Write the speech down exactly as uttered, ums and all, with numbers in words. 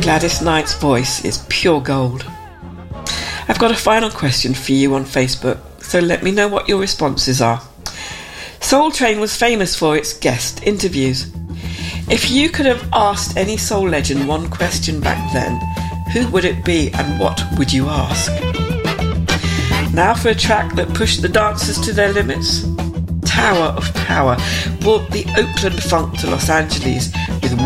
Gladys Knight's voice is pure gold. I've got a final question for you on Facebook, so let me know what your responses are. Soul Train was famous for its guest interviews. If you could have asked any soul legend one question back then, who would it be and what would you ask? Now for a track that pushed the dancers to their limits. Tower of Power brought the Oakland funk to Los Angeles with